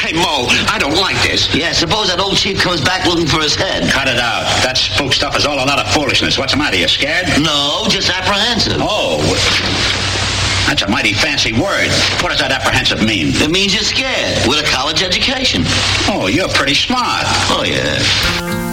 Hey, Mo, I don't like this. Yeah, suppose that old chief comes back looking for his head. Cut it out. That spook stuff is all a lot of foolishness. What's the matter? You scared? No, just apprehensive. Oh, that's a mighty fancy word. What does that apprehensive mean? It means you're scared with a college education. Oh, you're pretty smart. Oh, yeah.